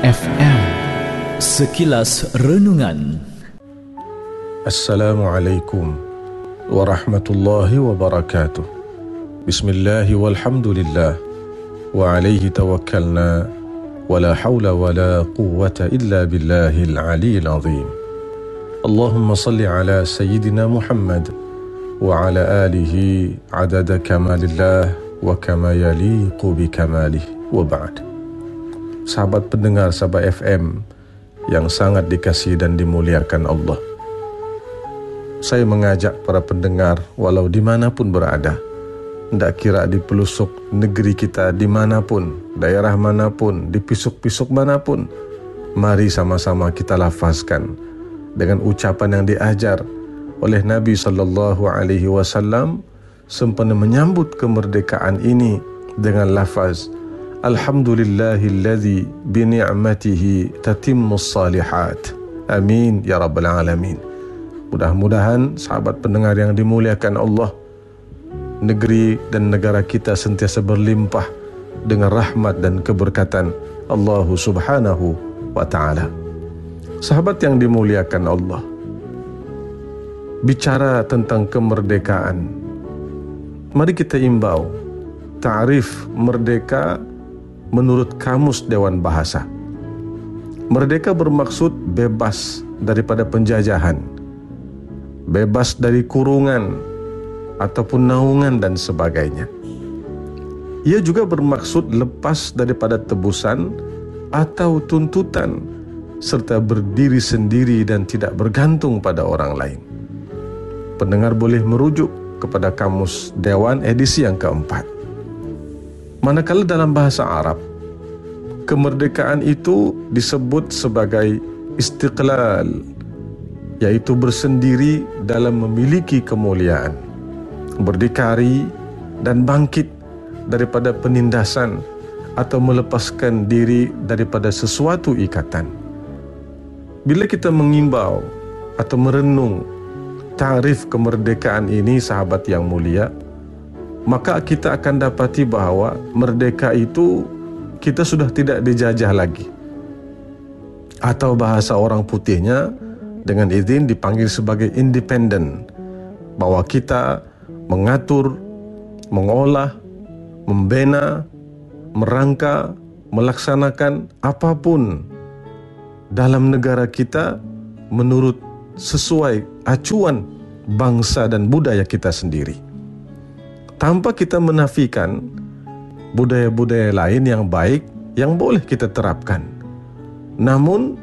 FM. Sekilas Renungan. Assalamualaikum warahmatullahi wabarakatuh. Bismillah walhamdulillah wa alaihi tawakkalna wa la hawla wa la quwwata illa billahil aliyyil azim. Allahumma salli ala sayyidina Muhammad wa ala alihi adada kamalillah wa kama yaliqu bi kamalih wa ba'd. Sahabat pendengar Sabah FM yang sangat dikasihi dan dimuliakan Allah, saya mengajak para pendengar walau dimanapun berada, tidak kira di pelosok negeri kita dimanapun, daerah manapun, di pisuk-pisuk manapun, mari sama-sama kita lafazkan dengan ucapan yang diajar oleh Nabi SAW sempena menyambut kemerdekaan ini dengan lafaz Alhamdulillahilladzi bini'matihi tatimmus salihat. Amin ya rabbal alamin. Mudah-mudahan sahabat pendengar yang dimuliakan Allah, negeri dan negara kita sentiasa berlimpah dengan rahmat dan keberkatan Allah Subhanahu wa ta'ala. Sahabat yang dimuliakan Allah, bicara tentang kemerdekaan, mari kita imbau ta'rif merdeka menurut Kamus Dewan Bahasa. Merdeka bermaksud bebas daripada penjajahan, bebas dari kurungan ataupun naungan dan sebagainya. Ia juga bermaksud lepas daripada tebusan atau tuntutan, serta berdiri sendiri dan tidak bergantung pada orang lain. Pendengar boleh merujuk kepada Kamus Dewan edisi yang keempat. Manakala dalam bahasa Arab, kemerdekaan itu disebut sebagai istiqlal, yaitu bersendiri dalam memiliki kemuliaan, berdikari dan bangkit daripada penindasan atau melepaskan diri daripada sesuatu ikatan. Bila kita mengimbau atau merenung ta'rif kemerdekaan ini, sahabat yang mulia, maka kita akan dapati bahawa merdeka itu kita sudah tidak dijajah lagi, atau bahasa orang putihnya dengan izin dipanggil sebagai independen, bahwa kita mengatur, mengolah, membina, merangka, melaksanakan apapun dalam negara kita menurut sesuai acuan bangsa dan budaya kita sendiri, tanpa kita menafikan budaya-budaya lain yang baik yang boleh kita terapkan. Namun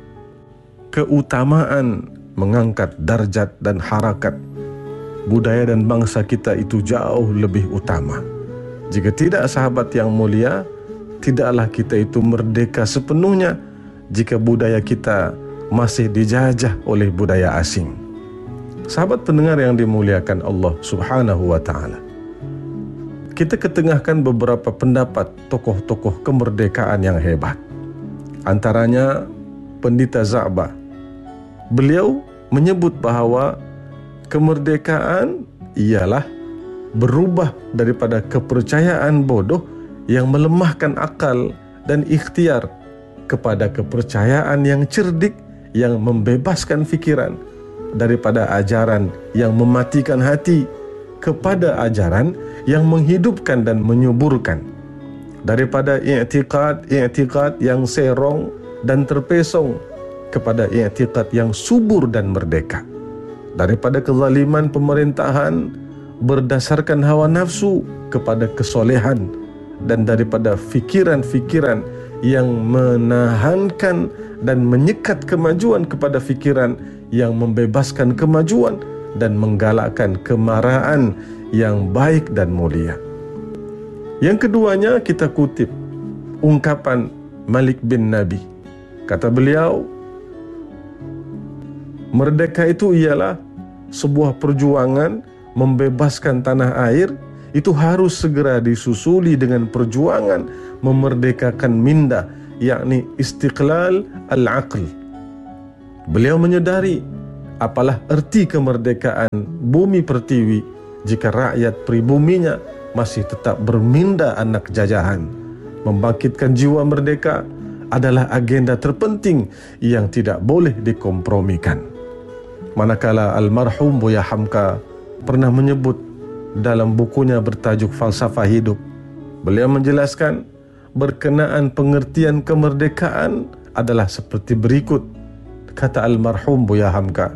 keutamaan mengangkat darjat dan harakat budaya dan bangsa kita itu jauh lebih utama. Jika tidak, sahabat yang mulia, tidaklah kita itu merdeka sepenuhnya jika budaya kita masih dijajah oleh budaya asing. Sahabat pendengar yang dimuliakan Allah Subhanahu wa ta'ala, kita ketengahkan beberapa pendapat tokoh-tokoh kemerdekaan yang hebat. Antaranya Pendeta Za'ba. Beliau menyebut bahawa kemerdekaan ialah berubah daripada kepercayaan bodoh yang melemahkan akal dan ikhtiar kepada kepercayaan yang cerdik yang membebaskan fikiran, daripada ajaran yang mematikan hati kepada ajaran yang menghidupkan dan menyuburkan, daripada i'tiqad yang serong dan terpesong kepada i'tiqad yang subur dan merdeka, daripada kezaliman pemerintahan berdasarkan hawa nafsu kepada kesolehan, dan daripada fikiran-fikiran yang menahankan dan menyekat kemajuan kepada fikiran yang membebaskan kemajuan dan menggalakkan kemarahan yang baik dan mulia. Yang keduanya kita kutip ungkapan Malik bin Nabi. Kata beliau, merdeka itu ialah sebuah perjuangan membebaskan tanah air, itu harus segera disusuli dengan perjuangan memerdekakan minda, yakni istiqlal al-aql. Beliau menyedari apalah erti kemerdekaan bumi pertiwi jika rakyat pribuminya masih tetap berminda anak jajahan. Membangkitkan jiwa merdeka adalah agenda terpenting yang tidak boleh dikompromikan. Manakala almarhum Buya Hamka pernah menyebut dalam bukunya bertajuk Falsafah Hidup, beliau menjelaskan berkenaan pengertian kemerdekaan adalah seperti berikut. Kata almarhum Buya Hamka,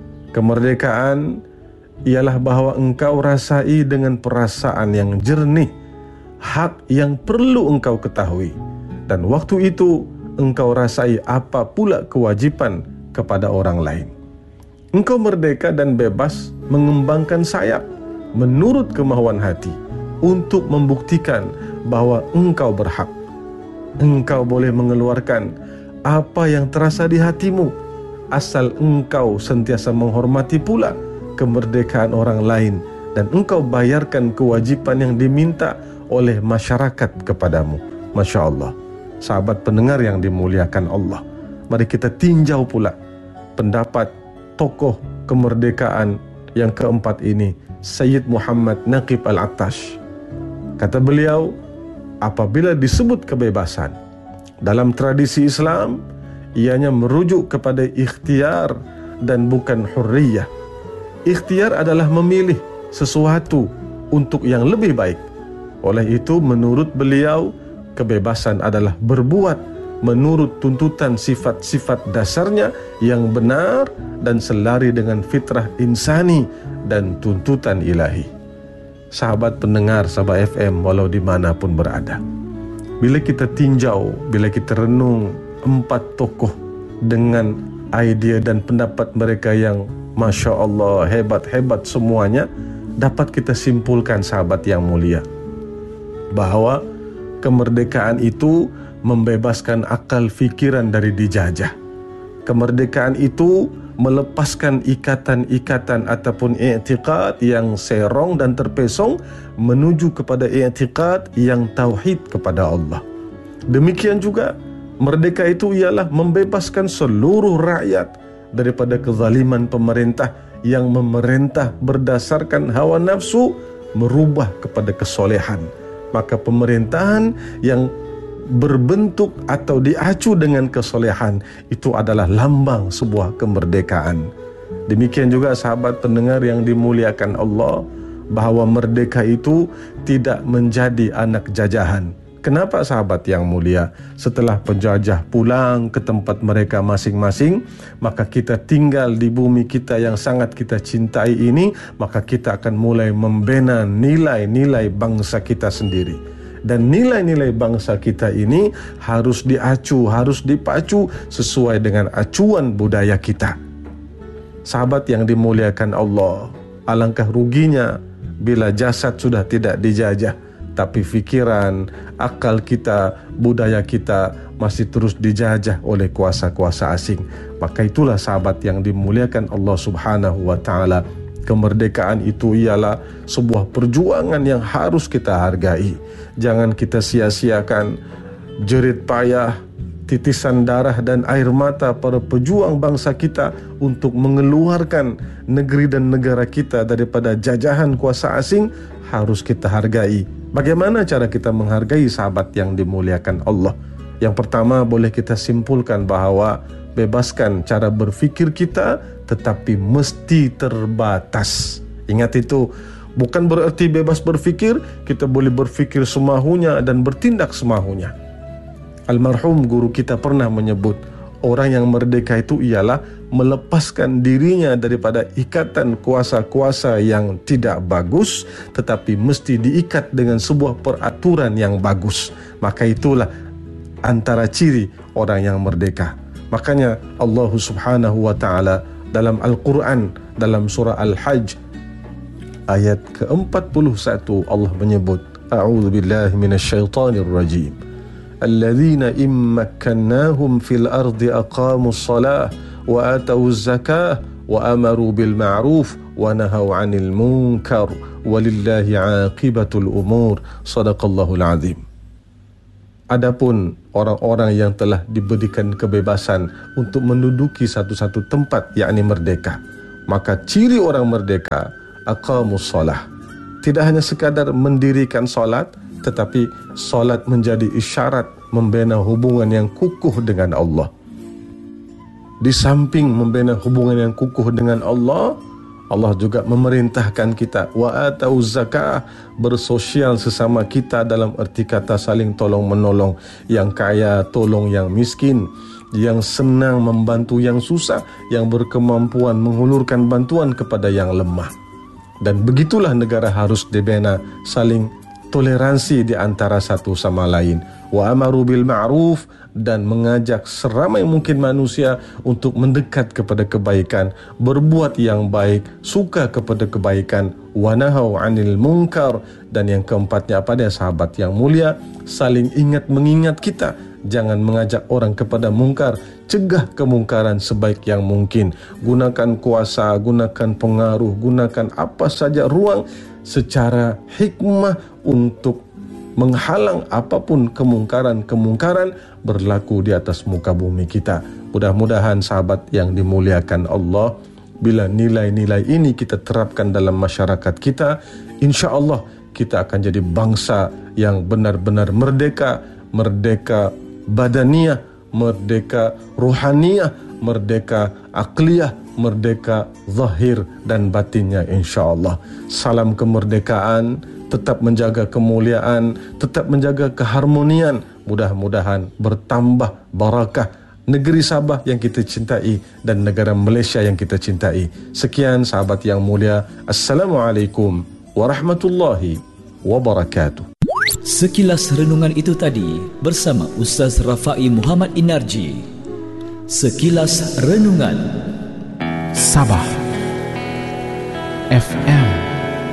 kemerdekaan ialah bahawa engkau rasai dengan perasaan yang jernih hak yang perlu engkau ketahui, dan waktu itu engkau rasai apa pula kewajipan kepada orang lain. Engkau merdeka dan bebas mengembangkan sayap menurut kemahuan hati untuk membuktikan bahawa engkau berhak. Engkau boleh mengeluarkan apa yang terasa di hatimu, asal engkau sentiasa menghormati pula kemerdekaan orang lain dan engkau bayarkan kewajipan yang diminta oleh masyarakat kepadamu. Masya Allah. Sahabat pendengar yang dimuliakan Allah, mari kita tinjau pula pendapat tokoh kemerdekaan yang keempat ini, Sayyid Muhammad Naqib Al-Attash. Kata beliau, apabila disebut kebebasan dalam tradisi Islam, ianya merujuk kepada ikhtiar dan bukan hurriyah. Ikhtiar adalah memilih sesuatu untuk yang lebih baik. Oleh itu, menurut beliau, kebebasan adalah berbuat menurut tuntutan sifat-sifat dasarnya yang benar dan selari dengan fitrah insani dan tuntutan ilahi. Sahabat pendengar Sabah FM walau dimanapun berada, bila kita tinjau, bila kita renung empat tokoh dengan idea dan pendapat mereka yang Masya Allah hebat-hebat semuanya, dapat kita simpulkan sahabat yang mulia bahawa kemerdekaan itu membebaskan akal fikiran dari dijajah. Kemerdekaan itu melepaskan ikatan-ikatan ataupun i'tiqad yang serong dan terpesong menuju kepada i'tiqad yang tauhid kepada Allah. Demikian juga merdeka itu ialah membebaskan seluruh rakyat daripada kezaliman pemerintah yang memerintah berdasarkan hawa nafsu merubah kepada kesolehan. Maka pemerintahan yang berbentuk atau diacu dengan kesolehan itu adalah lambang sebuah kemerdekaan. Demikian juga sahabat pendengar yang dimuliakan Allah, bahawa merdeka itu tidak menjadi anak jajahan. Kenapa sahabat yang mulia? Setelah penjajah pulang ke tempat mereka masing-masing, maka kita tinggal di bumi kita yang sangat kita cintai ini, maka kita akan mulai membina nilai-nilai bangsa kita sendiri. Dan nilai-nilai bangsa kita ini harus diacu, harus dipacu sesuai dengan acuan budaya kita. Sahabat yang dimuliakan Allah, alangkah ruginya bila jasad sudah tidak dijajah, tapi fikiran, akal kita, budaya kita masih terus dijajah oleh kuasa-kuasa asing. Maka itulah sahabat yang dimuliakan Allah Subhanahu wa ta'ala, kemerdekaan itu ialah sebuah perjuangan yang harus kita hargai. Jangan kita sia-siakan jerit payah, titisan darah dan air mata para pejuang bangsa kita untuk mengeluarkan negeri dan negara kita daripada jajahan kuasa asing. Harus kita hargai. Bagaimana cara kita menghargai sahabat yang dimuliakan Allah? Yang pertama, boleh kita simpulkan bahawa bebaskan cara berfikir kita, tetapi mesti terbatas. Ingat itu, bukan berarti bebas berfikir, kita boleh berfikir semahunya dan bertindak semahunya. Almarhum guru kita pernah menyebut, orang yang merdeka itu ialah melepaskan dirinya daripada ikatan kuasa-kuasa yang tidak bagus, tetapi mesti diikat dengan sebuah peraturan yang bagus. Maka itulah antara ciri orang yang merdeka. Makanya Allah Subhanahu wa ta'ala dalam Al-Quran, dalam surah Al-Hajj ayat ke-41, Allah menyebut, A'udzu billahi minasyaitonir rajim. Alladzina immakkannahum fil ardi aqamus salah wa atawuz zakah wa amaru bil ma'ruf wa nahaw 'anil munkar walillahi 'aqibatul umur. Shadaqallahul azim. Adapun orang-orang yang telah diberikan kebebasan untuk menduduki satu-satu tempat, yakni merdeka, maka ciri orang merdeka aqamus salah. Tidak hanya sekadar mendirikan solat, tetapi solat menjadi isyarat membina hubungan yang kukuh dengan Allah. Di samping membina hubungan yang kukuh dengan Allah, Allah juga memerintahkan kita wa atau zakah, bersosial sesama kita dalam erti kata saling tolong menolong, yang kaya tolong yang miskin, yang senang membantu yang susah, yang berkemampuan menghulurkan bantuan kepada yang lemah. Dan begitulah negara harus dibina, saling toleransi di antara satu sama lain. Wa amaru bil ma'ruf, dan mengajak seramai mungkin manusia untuk mendekat kepada kebaikan, berbuat yang baik, suka kepada kebaikan. Wa nahau 'anil munkar, dan yang keempatnya apa dia sahabat yang mulia, saling ingat mengingat kita. Jangan mengajak orang kepada mungkar, cegah kemungkaran sebaik yang mungkin. Gunakan kuasa, gunakan pengaruh, gunakan apa saja ruang secara hikmah untuk menghalang apapun kemungkaran-kemungkaran berlaku di atas muka bumi kita. Mudah-mudahan sahabat yang dimuliakan Allah, bila nilai-nilai ini kita terapkan dalam masyarakat kita, insya Allah kita akan jadi bangsa yang benar-benar merdeka, merdeka badaniyah, merdeka ruhaniyah, merdeka akliyah, merdeka zahir dan batinnya, insya Allah. Salam kemerdekaan, tetap menjaga kemuliaan, tetap menjaga keharmonian. Mudah-mudahan bertambah barakah negeri Sabah yang kita cintai dan negara Malaysia yang kita cintai. Sekian sahabat yang mulia. Assalamualaikum warahmatullahi wabarakatuh. Sekilas renungan itu tadi bersama Ustaz Rafai Muhammad Inarji. Sekilas renungan Sabah FM.